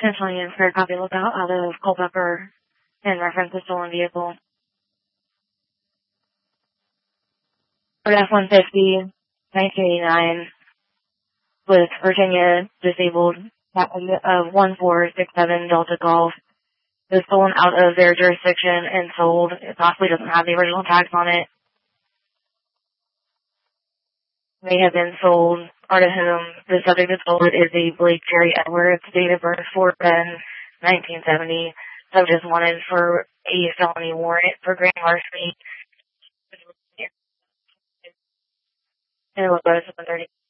Potentially impaired copy lookout out of Culpeper in reference to stolen vehicle. F-150, 1989, with Virginia disabled, of 1467 Delta Golf. It was stolen out of their jurisdiction and sold. It possibly doesn't have the original tags on it. May have been sold, or to whom the subject that sold it is a Blake Jerry Edwards, date of birth 4/10, 1970. Subject wanted for a felony warrant for grand larceny. And it was 130.